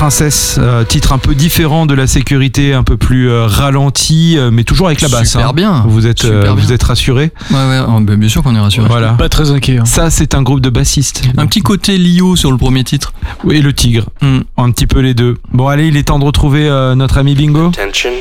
Princesse, titre un peu différent de La Sécurité, un peu plus ralenti, mais toujours avec la basse. Super bien. Vous êtes rassurés? Ouais, bien sûr qu'on est rassurés. Voilà. Pas très inquiet. Ça, c'est un groupe de bassistes. Un petit côté Lio sur le premier titre. Oui, le tigre. Un petit peu les deux. Bon, allez, il est temps de retrouver notre ami Bingo. Attention,